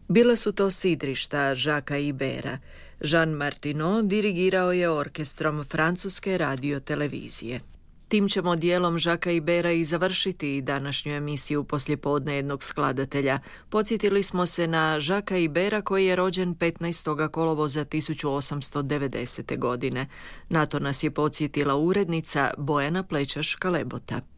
Bila su to sidrišta Jacquesa Ibera. Jean Martineau dirigirao je orkestrom francuske radiotelevizije. Tim ćemo dijelom Jacquesa Ibera i završiti današnju emisiju poslijepodne jednog skladatelja. Podsjetili smo se na Jacquesa Ibera koji je rođen 15. kolovoza 1890. godine. Na to nas je podsjetila urednica Bojana Plečaš-Kalebota.